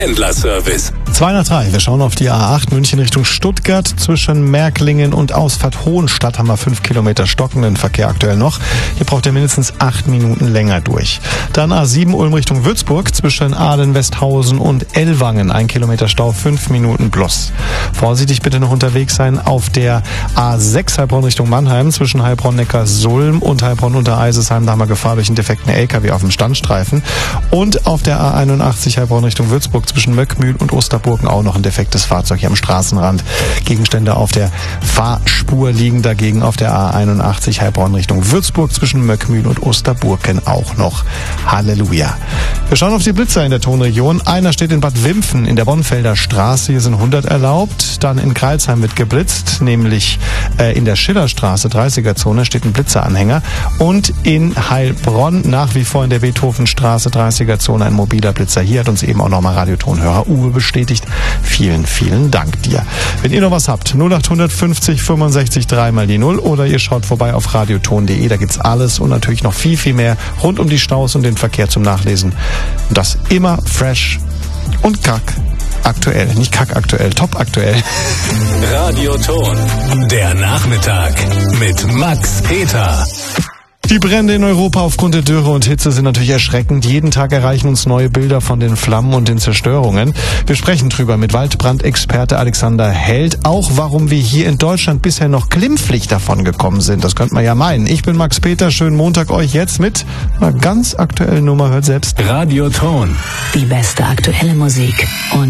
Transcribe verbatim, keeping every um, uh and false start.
Händlerservice. zwei nach drei. Wir schauen auf die A acht München Richtung Stuttgart. Zwischen Märklingen und Ausfahrt Hohenstadt haben wir fünf Kilometer stockenden Verkehr aktuell noch. Hier braucht ihr mindestens acht Minuten länger durch. Dann A sieben Ulm Richtung Würzburg. Zwischen Ahlen-Westhausen und Ellwangen. Ein Kilometer Stau, fünf Minuten plus. Vorsichtig bitte noch unterwegs sein auf der A sechs Heilbronn Richtung Mannheim. Zwischen Heilbronn-Neckarsulm und Heilbronn-Untereisesheim. Da haben wir Gefahr durch einen defekten L K W auf dem Standstreifen. Und auf der A einundachtzig Heilbronn Richtung Würzburg. Zwischen Möckmühl und Osterburgen auch noch ein defektes Fahrzeug hier am Straßenrand. Gegenstände auf der Fahrspur liegen dagegen auf der A einundachtzig Heilbronn Richtung Würzburg zwischen Möckmühl und Osterburgen auch noch. Halleluja. Wir schauen auf die Blitzer in der Tonregion. Einer steht in Bad Wimpfen in der Bonfelder Straße. Hier sind hundert erlaubt. Dann in Greilsheim wird geblitzt, nämlich äh, in der Schillerstraße, dreißiger Zone, steht ein Blitzeranhänger. Und in Heilbronn nach wie vor in der Beethovenstraße, dreißiger Zone, ein mobiler Blitzer. Hier hat uns eben auch nochmal Radiotonhörer Uwe bestätigt. Vielen, vielen Dank dir. Wenn ihr noch was habt, null acht fünfzig fünfundsechzig drei mal die null oder ihr schaut vorbei auf radioton punkt de, da gibt's alles und natürlich noch viel, viel mehr rund um die Staus und den Verkehr zum Nachlesen. Und das immer fresh und kack aktuell. Nicht kack aktuell, top aktuell. Radioton, der Nachmittag mit Max Peter. Die Brände in Europa aufgrund der Dürre und Hitze sind natürlich erschreckend. Jeden Tag erreichen uns neue Bilder von den Flammen und den Zerstörungen. Wir sprechen drüber mit Waldbrandexperte Alexander Held. Auch warum wir hier in Deutschland bisher noch glimpflich davon gekommen sind. Das könnte man ja meinen. Ich bin Max Peter. Schönen Montag euch jetzt mit einer ganz aktuellen Nummer. Hört selbst. Radioton. Die beste aktuelle Musik. Und